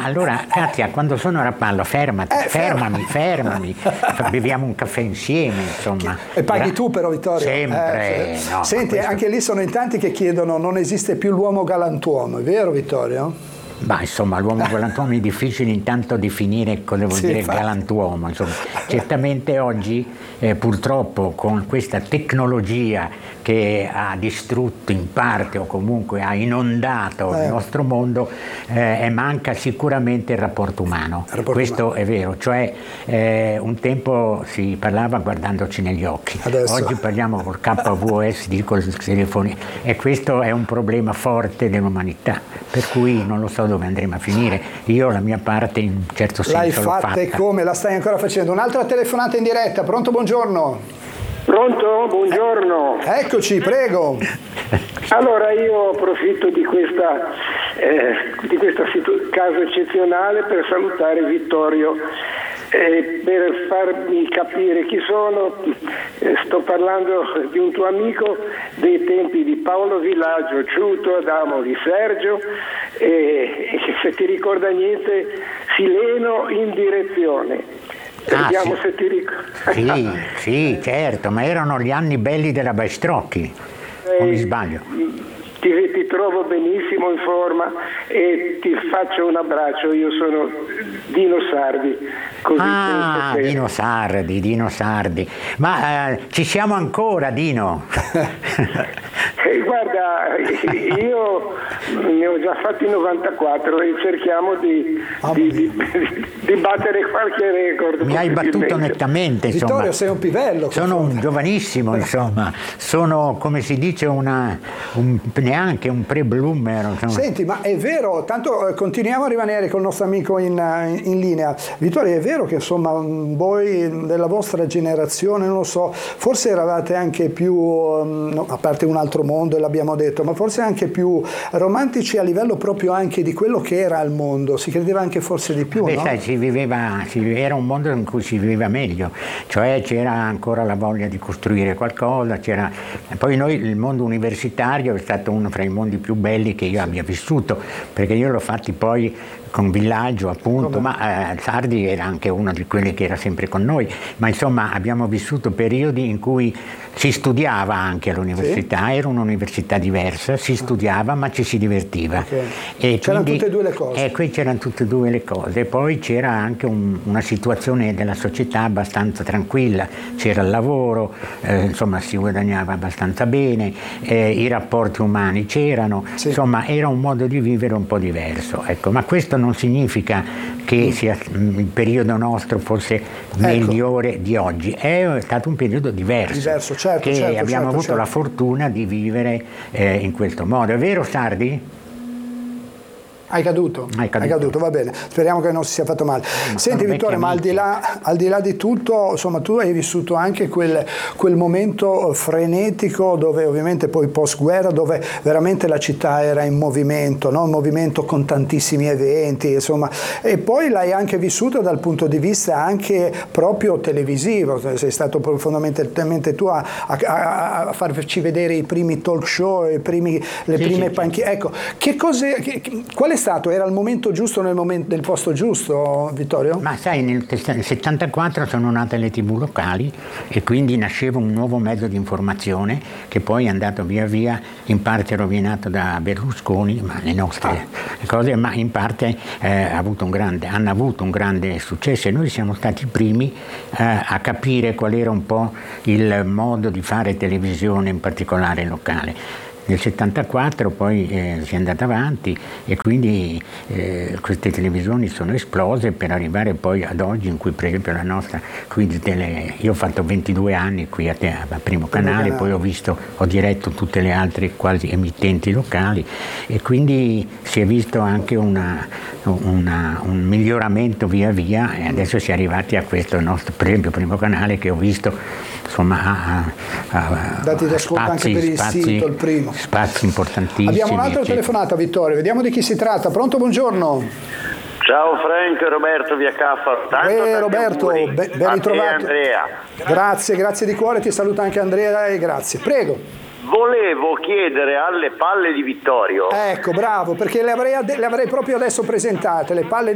allora Katia, quando sono a Rapallo, fermami, beviamo un caffè insieme, insomma. E paghi tu però, Vittorio? Sempre. No, senti, questo... anche lì sono in tanti che chiedono: non esiste più l'uomo galantuomo, è vero, Vittorio? Ma insomma, l'uomo galantuomo è difficile intanto definire cosa vuol dire infatti. Galantuomo. Insomma, certamente oggi purtroppo con questa tecnologia che ha distrutto in parte o comunque ha inondato il nostro mondo, manca sicuramente il rapporto umano. Questo è vero, cioè un tempo si parlava guardandoci negli occhi, oggi parliamo col KVS, col telefono, e questo è un problema forte dell'umanità, per cui non lo so dove andremo a finire. Io la mia parte in un certo senso l'hai l'ho fatta, e come la stai ancora facendo? Un'altra telefonata in diretta. Pronto, buongiorno. Pronto? Buongiorno. Eccoci, prego. Allora io approfitto di questo caso eccezionale per salutare Vittorio, per farmi capire chi sono. Sto parlando di un tuo amico dei tempi di Paolo Villaggio, Ciuto, Adamo Di Sergio, e se ti ricorda niente, Sileno in direzione. Vediamo se ti ricordi. Sì, certo, ma erano gli anni belli della Baistrocchi, o mi sbaglio? Ti trovo benissimo in forma e ti faccio un abbraccio. Io sono Dino Sardi. Così Dino Sardi. Ma ci siamo ancora, Dino? Guarda, io ne ho già fatti 94 e cerchiamo di battere qualche record. Mi hai battuto nettamente, insomma. Vittorio, sei un pivello. Sono un giovanissimo, insomma. Sono, come si dice, neanche un pre-bloomer. Insomma. Senti, ma è vero, tanto continuiamo a rimanere con il nostro amico in linea. Vittorio, è vero che insomma voi della vostra generazione, non lo so, forse eravate anche più, a parte Un altro mondo, e l'abbiamo detto, ma forse anche più romantici a livello proprio anche di quello che era il mondo, si credeva anche forse di più, no? Sai, era un mondo in cui si viveva meglio, cioè c'era ancora la voglia di costruire qualcosa, poi noi, il mondo universitario è stato uno fra i mondi più belli che io abbia vissuto, perché io l'ho fatti poi con Villaggio appunto, ma Sardi era anche uno di quelli che era sempre con noi, ma insomma abbiamo vissuto periodi in cui si studiava anche all'università, era un'università diversa, si studiava ma ci si divertiva. E c'erano tutte e due le cose. Qui c'erano tutte e due le cose, poi c'era anche una situazione della società abbastanza tranquilla, c'era il lavoro, insomma si guadagnava abbastanza bene, i rapporti umani c'erano, insomma era un modo di vivere un po' diverso. Ecco, ma questo non significa che sia il periodo nostro fosse migliore di oggi, è stato un periodo diverso, abbiamo avuto la fortuna di vivere in questo modo. È vero, Sardi? Hai caduto, va bene, speriamo che non si sia fatto male. Senti Vittorio, ma al di là di tutto, insomma, tu hai vissuto anche quel momento frenetico dove ovviamente poi post guerra, dove veramente la città era in movimento, no? Un movimento con tantissimi eventi, insomma, e poi l'hai anche vissuto dal punto di vista anche proprio televisivo, sei stato fondamentalmente tu a farci vedere i primi talk show, le prime panchine. Ecco, qual è stato? Era il momento giusto nel posto giusto, Vittorio? Ma sai, nel 74 sono nate le TV locali e quindi nasceva un nuovo mezzo di informazione che poi è andato via via, in parte rovinato da Berlusconi, ma le nostre cose, ma in parte hanno avuto un grande successo, e noi siamo stati i primi a capire qual era un po' il modo di fare televisione, in particolare locale. Nel 74 poi si è andata avanti e quindi queste televisioni sono esplose per arrivare poi ad oggi, in cui per esempio la nostra io ho fatto 22 anni qui a Primo Canale, poi ho diretto tutte le altre quasi emittenti locali, e quindi si è visto anche un miglioramento via via, e adesso si è arrivati a questo nostro, per esempio Primo Canale, che ho visto insomma dati di ascolto anche per il sito, il primo. Spazi importantissimi. Abbiamo un'altra telefonata, Vittorio, vediamo di chi si tratta. Pronto, buongiorno. Ciao Frank, Roberto via Caffa. Roberto, ben ritrovato. Andrea. Grazie di cuore, ti saluta anche Andrea, e grazie. Prego. Volevo chiedere alle palle di Vittorio. Ecco, bravo, perché le avrei proprio adesso presentate, le palle